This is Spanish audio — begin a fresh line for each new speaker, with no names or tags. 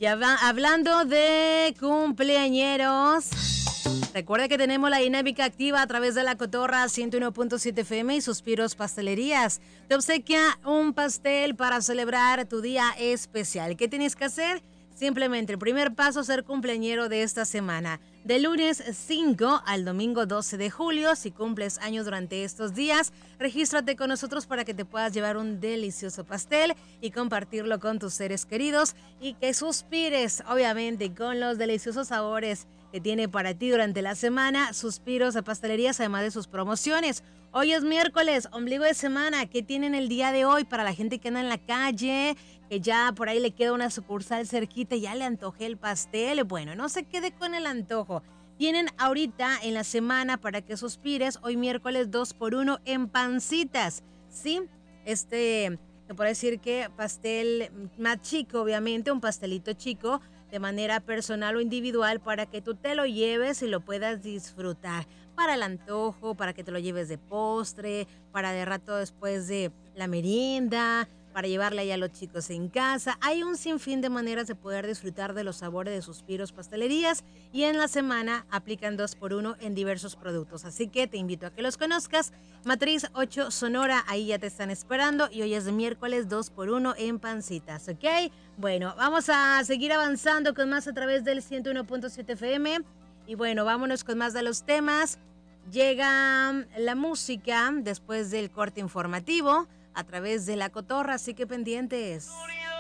Hablando de cumpleañeros, recuerda que tenemos la dinámica activa a través de la Cotorra 101.7 FM y Suspiros Pastelerías. Te obsequia un pastel para celebrar tu día especial. ¿Qué tienes que hacer? Simplemente el primer paso, ser cumpleañero de esta semana. De lunes 5 al domingo 12 de julio, si cumples años durante estos días, regístrate con nosotros para que te puedas llevar un delicioso pastel y compartirlo con tus seres queridos y que suspires, obviamente, con los deliciosos sabores que tiene para ti durante la semana Suspiros de Pastelerías, además de sus promociones. Hoy es miércoles, ombligo de semana. ¿Qué tienen el día de hoy para la gente que anda en la calle? Que ya por ahí le queda una sucursal cerquita y ya le antojé el pastel. Bueno, no se quede con el antojo. Tienen ahorita en la semana para que suspires, hoy miércoles 2x1 en pancitas. ¿Sí? Te puedo decir que pastel más chico, obviamente, un pastelito chico, de manera personal o individual para que tú te lo lleves y lo puedas disfrutar. Para el antojo, para que te lo lleves de postre, para de rato después de la merienda, para llevarle ahí a los chicos en casa. Hay un sinfín de maneras de poder disfrutar de los sabores de Suspiros Pastelerías y en la semana aplican 2x1 en diversos productos. Así que te invito a que los conozcas. Matriz 8 Sonora, ahí ya te están esperando y hoy es de miércoles 2x1 en pancitas, ¿ok? Bueno, vamos a seguir avanzando con más a través del 101.7 FM y bueno, vámonos con más de los temas. Llega la música después del corte informativo a través de la Cotorra, así que pendientes.